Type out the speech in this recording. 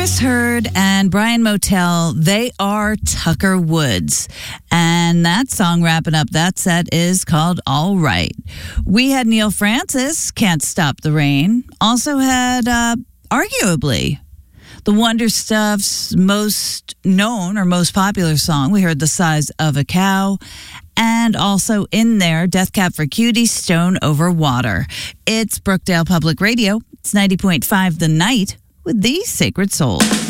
Chris Hurd and Brian Motel, they are Tucker Woods. And that song wrapping up that set is called All Right. We had Neil Francis, Can't Stop the Rain. Also had, arguably, the Wonder Stuff's most known or most popular song. We heard The Size of a Cow. And also in there, Death Cab for Cutie, Stone Over Water. It's Brookdale Public Radio. It's 90.5 The Night with the Sacred Soul.